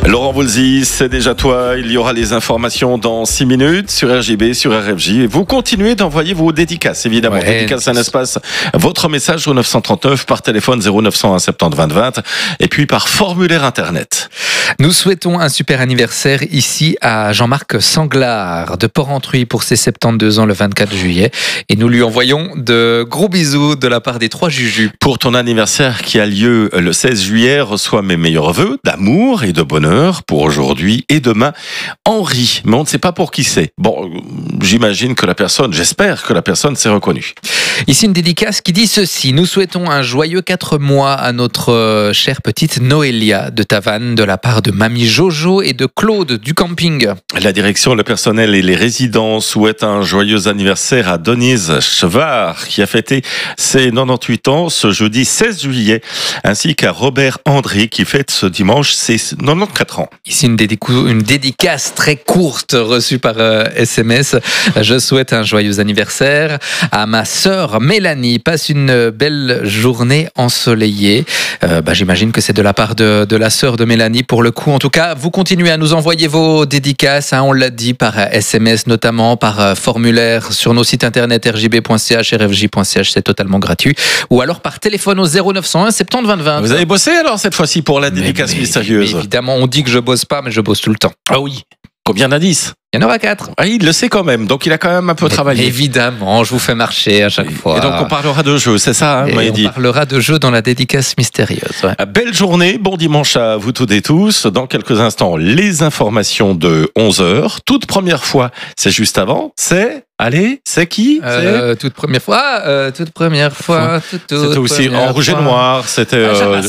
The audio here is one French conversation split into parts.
Laurent Voulzy, c'est déjà toi. Il y aura les informations dans 6 minutes sur RJB, sur RFJ. Et vous continuez d'envoyer vos dédicaces, évidemment. Ouais, dédicace un espace. Votre message au 939 par téléphone 0901 70 20 20 et puis par formulaire internet. Nous souhaitons un super anniversaire ici à Jean-Marc Sanglard de Porrentruy pour ses 72 ans le 24 juillet. Et nous lui envoyons de gros bisous de la part des 3 Juju. Pour ton anniversaire qui a lieu le 16 juillet, reçois mes meilleurs vœux d'amour et de bonheur pour aujourd'hui et demain. Henri, mais on ne sait pas pour qui c'est. Bon, j'imagine que j'espère que la personne s'est reconnue. Ici une dédicace qui dit ceci. Nous souhaitons un joyeux 4 mois à notre chère petite Noélia de Tavannes de la part de Mamie Jojo et de Claude du camping. La direction, le personnel et les résidents souhaitent un joyeux anniversaire à Denise Chevard qui a fêté ses 98 ans ce jeudi 16 juillet, ainsi qu'à Robert André qui fête ce dimanche ses 94 ans. Ici une dédicace très courte reçue par SMS. Je souhaite un joyeux anniversaire à ma sœur Mélanie. Passe une belle journée ensoleillée. J'imagine que c'est de la part de la sœur de Mélanie pour le coup. En tout cas, vous continuez à nous envoyer vos dédicaces. On l'a dit par SMS, notamment par formulaire sur nos sites internet rjb.ch, rfj.ch, c'est totalement gratuit. Ou alors par téléphone au 0901 70 20 20. Vous avez bossé alors cette fois-ci pour la dédicace mystérieuse? Mais évidemment, on dit que je bosse pas, mais je bosse tout le temps. Ah oui. Combien d'indices? Il y en aura 4. Ah, il le sait quand même, donc il a quand même un peu travaillé. Évidemment, je vous fais marcher à chaque fois. Et donc on parlera de jeux, c'est ça, on parlera de jeux dans la dédicace mystérieuse. Ouais. Belle journée, bon dimanche à vous toutes et tous. Dans quelques instants, les informations de 11h. Toute première fois, c'est juste avant, c'est qui? Toute première fois. C'était aussi en rouge et noir. C'était.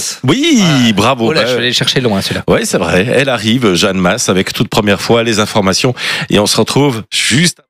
Oui, bravo. Oh là, je vais aller chercher loin celui-là. Oui, c'est vrai. Elle arrive, Jeanne Masse, avec toute première fois les informations. Et on se retrouve juste après.